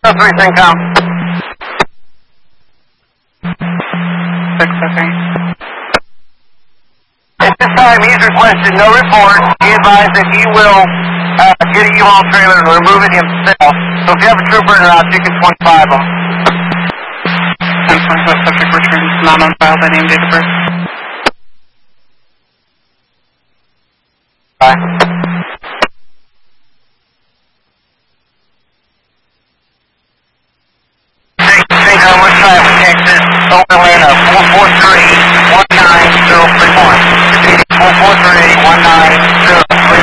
3 Syncom. 6, okay. At this time, he's requested no report. He advised that he will get a U-Haul trailer and remove it himself. So if you have a trooper in route, you can 25 them. 10-4, that subject returns not on file by name, date of birth. Bye. Syncom, what's traffic, Texas, Oakland, 443.